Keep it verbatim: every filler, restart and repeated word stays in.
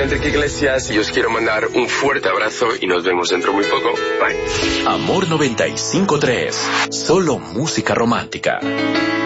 Enrique Iglesias y os quiero mandar un fuerte abrazo y nos vemos dentro muy poco. Bye. Amor noventa y cinco tres, solo música romántica.